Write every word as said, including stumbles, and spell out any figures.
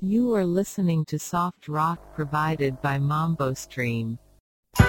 You are listening to soft rock provided by Mambo Stream.